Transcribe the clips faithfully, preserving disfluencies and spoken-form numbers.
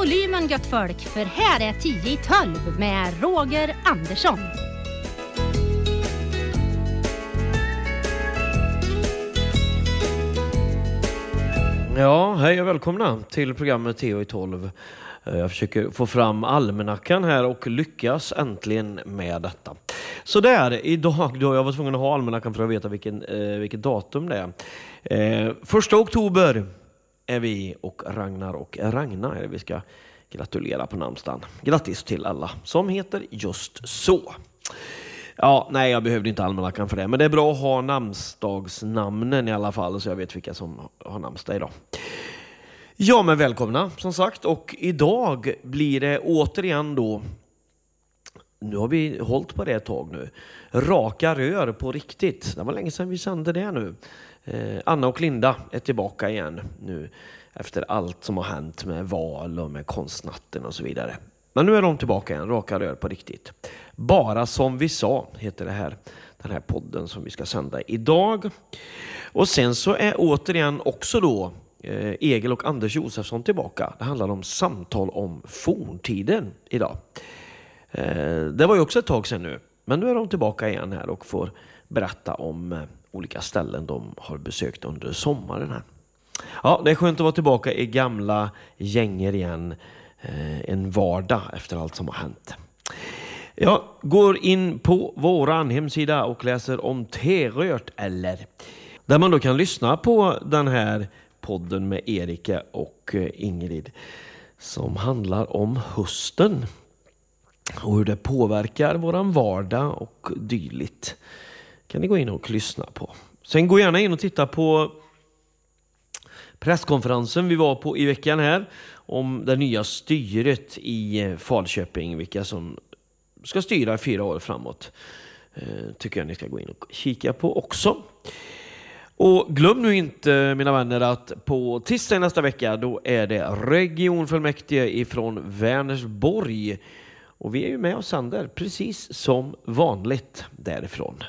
volymen gött folk, för här är tio i tolv med Roger Andersson. Ja, hej och välkomna till programmet tio i tolv. Jag försöker få fram almanackan här och lyckas äntligen med detta. Så där, idag då jag var tvungen att ha almanackan för att veta vilken, eh, vilket datum det är. Eh, första oktober är vi och Ragnar och Ragna. Vi ska gratulera på namnsdagen. Grattis till alla som heter just så. Ja, nej, jag behövde inte almanackan för det. Men det är bra att ha namnsdagsnamnen i alla fall, så jag vet vilka som har namnsdag idag. Ja, men välkomna som sagt. Och idag blir det återigen då, nu har vi hållit på det ett tag nu, raka rör på riktigt. Det var länge sedan vi sände det nu. Eh, Anna och Linda är tillbaka igen nu efter allt som har hänt med val och med konstnatten och så vidare. Men nu är de tillbaka igen, raka rör på riktigt. Bara som vi sa heter det här, den här podden som vi ska sända idag. Och sen så är återigen också då eh, Egil och Anders Josefsson tillbaka. Det handlar om samtal om forntiden idag. Eh, det var ju också ett tag sedan nu. Men nu är de tillbaka igen här och får berätta om eh, olika ställen de har besökt under sommaren här. Ja, det är skönt att vara tillbaka i gamla gänger igen. Eh, en vardag efter allt som har hänt. Jag går in på våran hemsida och läser om T-rört eller. Där man då kan lyssna på den här podden med Erika och Ingrid som handlar om hösten och hur det påverkar våran vardag och dylikt. Kan ni gå in och lyssna på. Sen gå gärna in och titta på presskonferensen vi var på i veckan här om det nya styret i Falköping, vilka som ska styra fyra år framåt. Eh, tycker jag ni ska gå in och kika på också. Och glöm nu inte, mina vänner, att på tisdag nästa vecka då är det regionfullmäktige ifrån Vänersborg. Och vi är ju med och sänder precis som vanligt därifrån.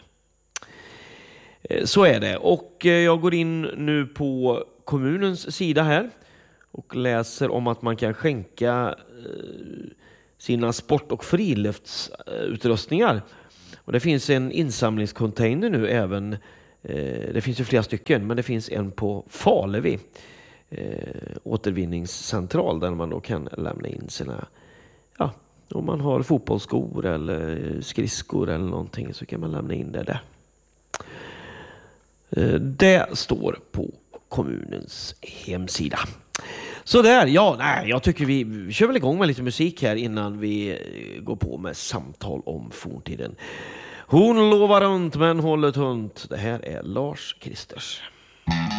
Eh, så är det. Och eh, jag går in nu på kommunens sida här och läser om att man kan skänka eh, sina sport- och friluftsutrustningar. Och det finns en insamlingscontainer nu även. Eh, det finns ju flera stycken, men det finns en på Falevi. Eh, återvinningscentral där man då kan lämna in sina, ja, om man har fotbollsskor eller skridskor eller någonting så kan man lämna in det där. Eh, det står på kommunens hemsida. Så där, ja, nej, jag tycker vi, vi kör väl igång med lite musik här innan vi går på med samtal om forntiden. Hon lovar runt men håller tunt. Det här är Lars Kristers.